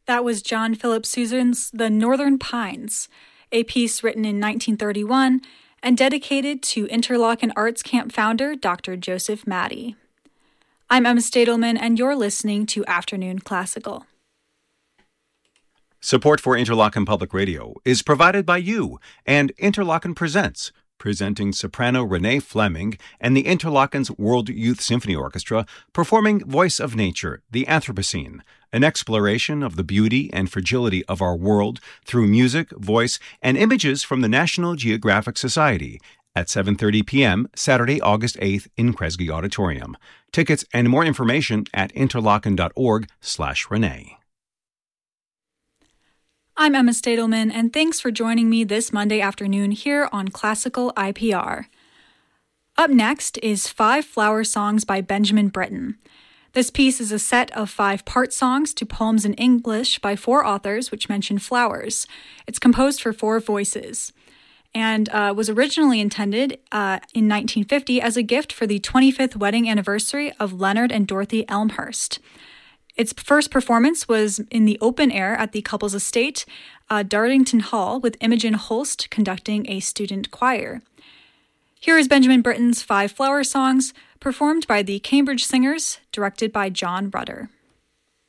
That was John Philip Sousa's The Northern Pines, a piece written in 1931 and dedicated to Interlochen Arts Camp founder Dr. Joseph Maddie. I'm Emma Stadelman, and you're listening to Afternoon Classical. Support for Interlochen Public Radio is provided by you and Interlochen Presents, presenting soprano Renee Fleming and the Interlochen's World Youth Symphony Orchestra performing Voice of Nature, the Anthropocene, an exploration of the beauty and fragility of our world through music, voice, and images from the National Geographic Society at 7:30 p.m. Saturday, August 8th in Kresge Auditorium. Tickets and more information at interlochen.org/Renee. I'm Emma Stadelman, and thanks for joining me this Monday afternoon here on Classical IPR. Up next is 5 Flower Songs by Benjamin Britten. This piece is a set of 5 part songs to poems in English by 4 authors which mention flowers. It's composed for 4 voices and was originally intended in 1950 as a gift for the 25th wedding anniversary of Leonard and Dorothy Elmhurst. Its first performance was in the open air at the couple's estate, Dartington Hall, with Imogen Holst conducting a student choir. Here is Benjamin Britten's 5 Flower Songs, performed by the Cambridge Singers, directed by John Rutter.